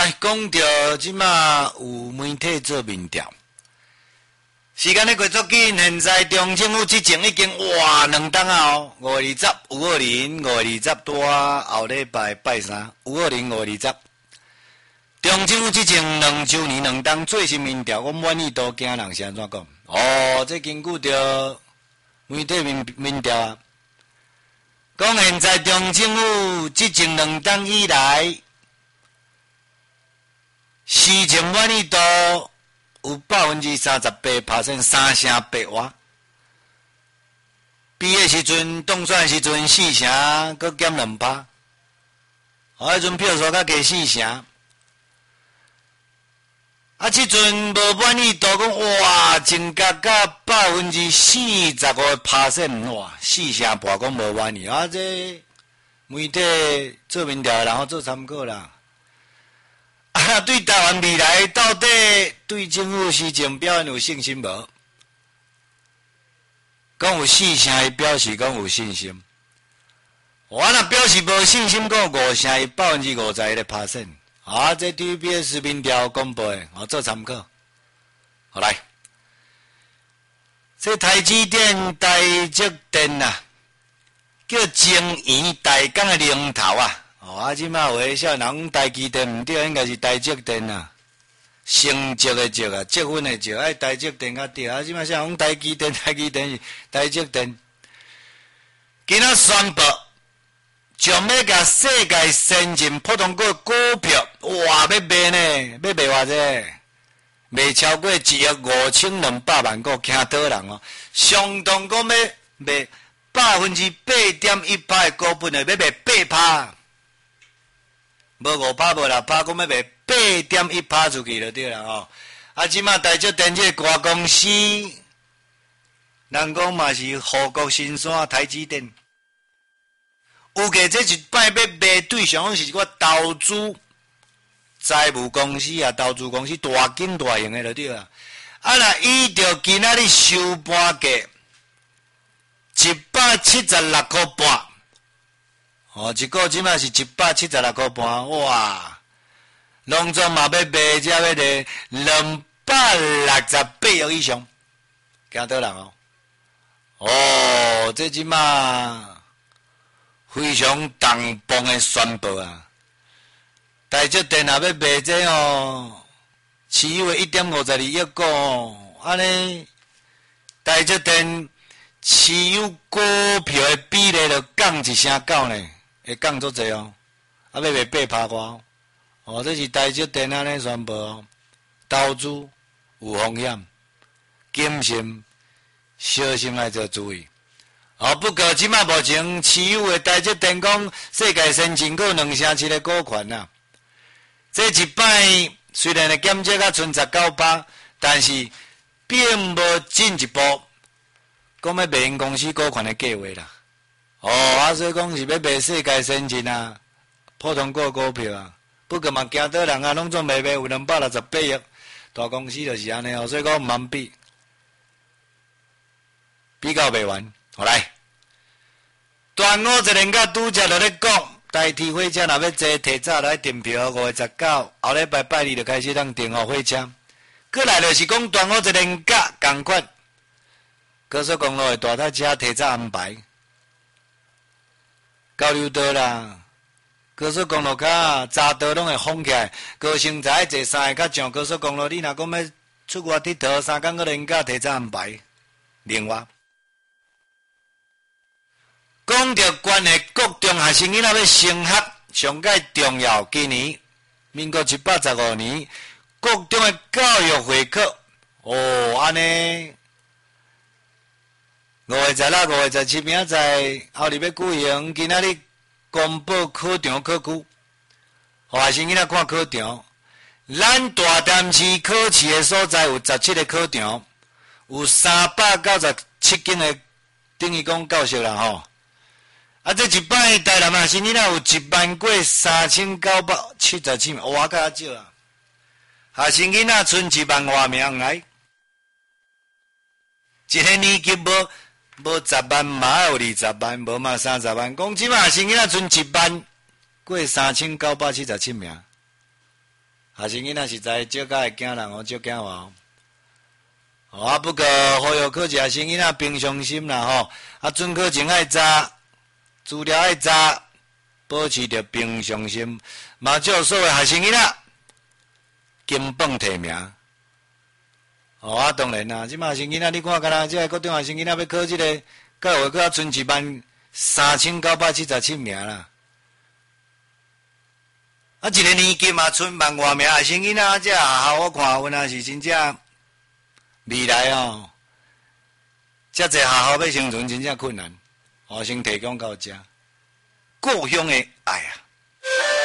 来讲到即马有媒体做民调，时间咧过足紧，现在中政府执政已经哇2档啊哦，5月20，有可能5月20多后礼拜拜三，有可能5月20。中政府执政2周年2档最新民调，我满意度惊人是安怎讲？哦，这根据着媒体民调啊，讲现在中政府执政2档以来，市情满意度有38%，3成8哇。比的时阵，当选的时阵4成，搁减2%。迄阵票数较加4成。即阵无满意度讲哇，增加到45%，哇，4成半讲无满意。这媒体做民调，然后做参考啦。对台湾未来到底对政府施政表现有信心无？讲有4成，伊表示讲有信心。我若表示无信心，讲5成，伊51%。这 TVBS 民调公布的，做参考。好来，这台积电、台积电啊，叫晶圆代工的龙头啊。即马有少人讲台积电毋对，应该是台积电啊。成绩的绩啊，积分的绩，台积电较对。即马啥讲台积电是台积电。今仔宣布。将要甲世界先进普通股股票，哇，要卖呢？要卖偌济？卖超过152,200,000股，惊倒人哦！相当讲要卖8.1%的股本的，要卖8%，无5%无6%，讲要卖8.1%出去就对啦哦。即马台积电这个大公司，人讲嘛是护国神山台积电。有个这一摆要卖对象是一个投资财务公司啊，投资公司大型大型的就对啦。若依照今仔日收盘价176块半，一个即摆是176块半，哇！拢总嘛要卖只要得268亿以上，惊倒人哦！这即摆。非常重磅的宣布啊！台积电也要卖这持有的1.52亿股安尼台积电持有股票的比例就降1.9%呢，会降足济哦，要卖8%外这是台积电安尼宣布哦，投资有风险，谨慎小心来做注意。不过即马目前持有的台积电讲世界先进股2成7的股权啊，这一摆虽然减少到剩19%，但是并无进一步讲要卖因公司股权的计划啦。所以讲是要卖世界先进啊，普通股票啊。不过嘛惊倒人啊，拢总卖有268亿，大公司就是安尼所以讲毋通比较袂完。好来，端午节连假拄则就咧讲，代替火车若要坐，提早来订票，5月19后礼拜拜2就开始当订火车。过来就是讲端午节连假同款，高速公路的大塞车提早安排，交流道啦，高速公路较匝道拢会封起来，高雄才坐3个较上高速公路，你若讲要出外佚佗3天个连假提早安排，另外。讲到关系国中学生囡仔要升学，上界重要。今年民国715年，国中的教育会考，安尼5月16、5月17明仔后日要举行，今仔日公布考场考区，学生囡仔看考场。咱大潭市考试的所在有17个考场，有397间的，等于讲教室啦吼。这一摆台南学生囡仔有13977名，哇，较少啊！学生囡仔剩1万多名来，一个年级无10万，嘛有20万，无嘛30万。讲即摆学生囡仔剩1万过3977名， 学生囡仔实在少甲会惊人哦，少惊话哦。啊，不过好有考试学生囡仔平常心啦吼，啊，准考前爱查，资料爱查，保持着平常心，嘛祝所有学生囡仔金榜题名。哦，啊，当然啦，即马学生囡仔你看，敢若即个高中学生囡仔要考即个，教育阁剩13977名啦。啊，一个年级嘛，剩万外名学生囡仔，这学校我看有若是真正未来哦，遮济学校要生存真正困难。哦，先提供到遮，故乡的爱啊。